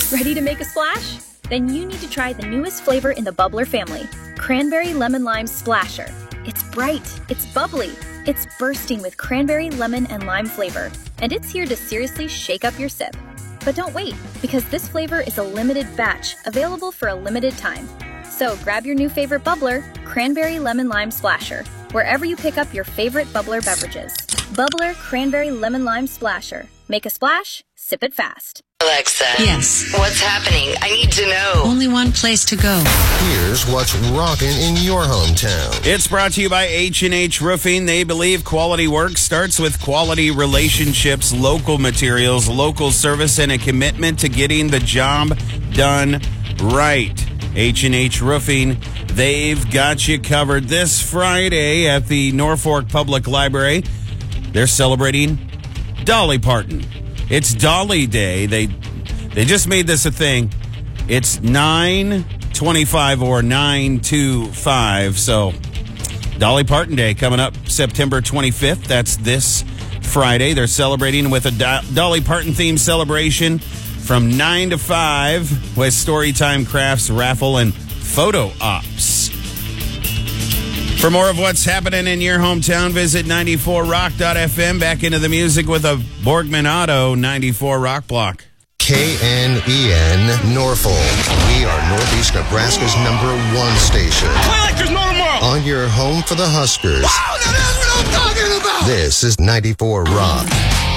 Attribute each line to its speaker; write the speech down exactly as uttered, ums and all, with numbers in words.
Speaker 1: Ready to make a splash? Then you need to try the newest flavor in the Bubbler family, Cranberry Lemon Lime Splasher. It's bright, it's bubbly, it's bursting with cranberry, lemon, and lime flavor, and it's here to seriously shake up your sip. But don't wait, because this flavor is a limited batch, available for a limited time. So grab your new favorite bubbler, Cranberry Lemon Lime Splasher, wherever you pick up your favorite bubbler beverages. Bubbler Cranberry Lemon Lime Splasher. Make a splash, sip it fast.
Speaker 2: Alexa.
Speaker 3: Yes.
Speaker 2: What's happening? I need to know.
Speaker 3: Only one place to go.
Speaker 4: Here's what's rocking in your hometown.
Speaker 5: It's brought to you by H and H Roofing. They believe quality work starts with quality relationships, local materials, local service, and a commitment to getting the job done right. H and H Roofing, they've got you covered. This Friday at the Norfolk Public Library, they're celebrating Dolly Parton. It's Dolly Day. They they just made this a thing. It's nine twenty-five or nine twenty-five. So Dolly Parton Day coming up September twenty-fifth. That's this Friday. They're celebrating with a Do- Dolly Parton themed celebration from nine to five with Storytime Crafts, raffle, and photo ops. For more of what's happening in your hometown, visit ninety-four rock dot f m. Back into the music with a Borgman Auto ninety-four Rock Block.
Speaker 4: K N E N Norfolk. We are Northeast Nebraska's number one station.
Speaker 6: Play like there's no tomorrow.
Speaker 4: On your home for the Huskers.
Speaker 6: Wow, now that's what I'm talking about.
Speaker 4: This is ninety-four Rock.